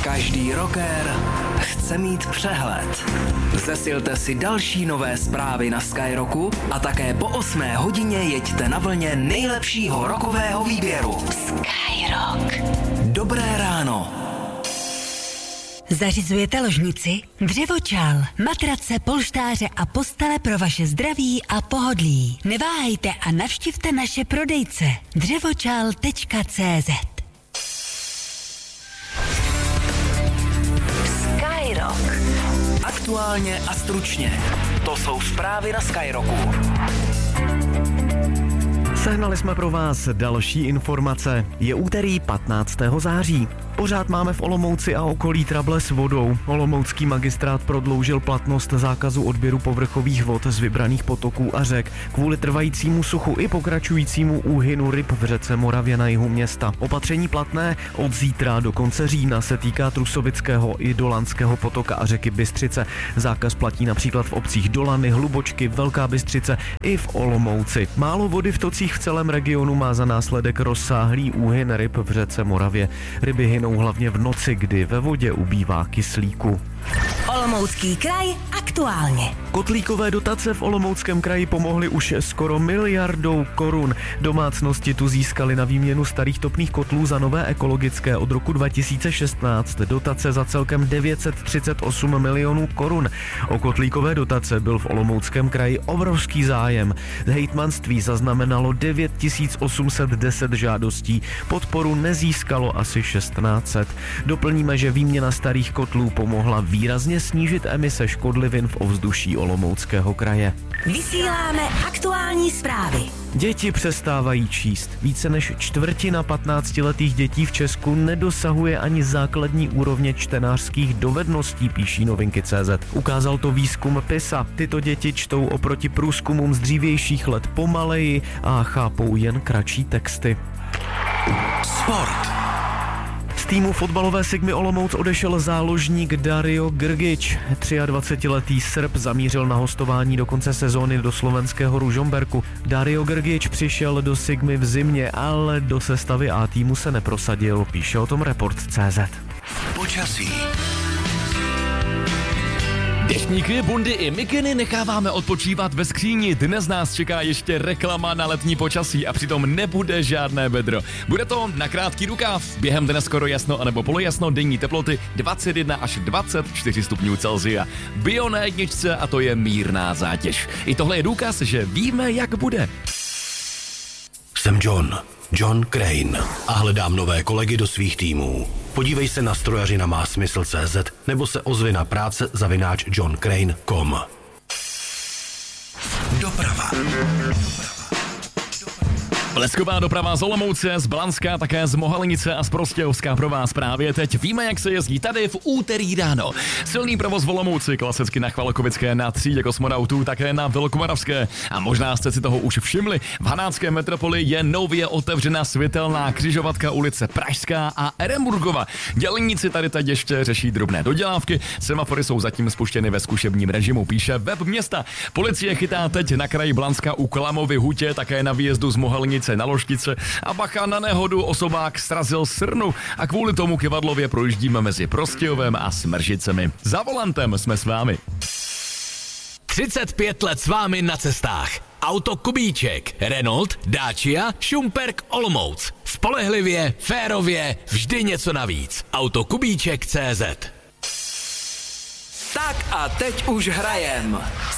Každý rocker chce mít přehled. Zesilte si další nové zprávy na Skyrocku a také po 8 hodině jeďte na vlně nejlepšího rockového výběru. Skyrock. Dobré ráno. Zařizujete ložnici? Dřevočal, matrace, polštáře a postele pro vaše zdraví a pohodlí. Neváhejte a navštivte naše prodejce dřevočal.cz. Skyrock. Aktuálně a stručně. To jsou zprávy na Skyrocku. Sehnali jsme pro vás další informace. Je úterý 15. září. Pořád máme v Olomouci a okolí trable s vodou. Olomoucký magistrát prodloužil platnost zákazu odběru povrchových vod z vybraných potoků a řek kvůli trvajícímu suchu i pokračujícímu úhynu ryb v řece Moravě na jihu města. Opatření platné od zítra do konce října se týká Trusovického i Dolanského potoka a řeky Bystřice. Zákaz platí například v obcích Dolany, Hlubočky, Velká Bystřice i v Olomouci. Málo vody v tocích v celém regionu má za následek rozsáhlý úhyn ryb v řece Moravě. Ryby hynou hlavně v noci, kdy ve vodě ubývá kyslíku. Olomoucký kraj aktuálně. Kotlíkové dotace v Olomouckém kraji pomohly už skoro 1 miliardou korun. Domácnosti tu získaly na výměnu starých topných kotlů za nové ekologické od roku 2016 dotace za celkem 938 milionů korun. O kotlíkové dotace byl v Olomouckém kraji obrovský zájem. Hejtmanství zaznamenalo 9810 žádostí, podporu nezískalo asi 1600. Doplníme, že výměna starých kotlů pomohla výrazně snížit emise škodlivin v ovzduší Olomouckého kraje. Vysíláme aktuální zprávy. Děti přestávají číst. Více než čtvrtina 15letých dětí v Česku nedosahuje ani základní úrovně čtenářských dovedností, píší Novinky.cz. Ukázal to výzkum PISA. Tyto děti čtou oproti průzkumům z dřívějších let pomaleji a chápou jen kratší texty. Sport. Z týmu fotbalové Sigmy Olomouc odešel záložník Dario Grgič. 23letý Srb zamířil na hostování do konce sezóny do slovenského Ružomberku. Dario Grgič přišel do Sigmy v zimě, ale do sestavy A týmu se neprosadil, píše o tom Report.cz. Počasí. Deštníky, bundy i mikiny necháváme odpočívat ve skříni. Dnes nás čeká ještě reklama na letní počasí a přitom nebude žádné vedro. Bude to na krátký rukáv, během dne skoro jasno anebo polojasno, denní teploty 21 až 24 stupňů Celsia. Bio na jedničce a to je mírná zátěž. I tohle je důkaz, že víme, jak bude. Jsem John Crane a hledám nové kolegy do svých týmů. Podívej se na strojařina má smysl.cz nebo se ozvi na práce@johncrane.com. Doprava. Blesková doprava z Olomouce, z Blanska, také z Mohalinice a z Prostějovska pro vás právě teď. Víme, jak se jezdí tady v úterý ráno. Silný provoz v Olomouci, klasicky na Chvalakovické, na třídě kosmonautů, také na Velkomoravské. A možná jste si toho už všimli, v hanácké metropoli je nově otevřena světelná křižovatka ulice Pražská a Eremburgova. Dělníci tady teď ještě řeší drobné dodělávky, semafory jsou zatím spuštěny ve zkušebním režimu, píše web města. Policie chytá teď na kraji Blanska u Klamovy hutě, také na výjezdu z Mohalinice na Ložtice a bacha na nehodu, osobák srazil srnu a kvůli tomu kyvadlově projíždíme mezi Prostějovem a Smržicemi. Za volantem jsme s vámi. 35 let s vámi na cestách. Auto Kubíček, Renault, Dacia, Šumperk, Olomouc. Spolehlivě, férově, vždy něco navíc. Auto Kubíček.cz. Tak a teď už hrajem.